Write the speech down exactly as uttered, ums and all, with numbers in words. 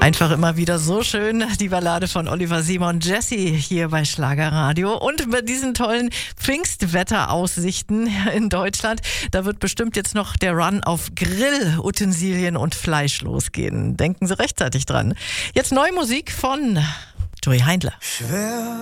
Einfach immer wieder so schön, die Ballade von Oliver Simon, Jessie hier bei Schlagerradio. Und bei diesen tollen Pfingstwetteraussichten in Deutschland, da wird bestimmt jetzt noch der Run auf Grillutensilien und Fleisch losgehen. Denken Sie rechtzeitig dran. Jetzt neue Musik von Joey Heindler. Schwer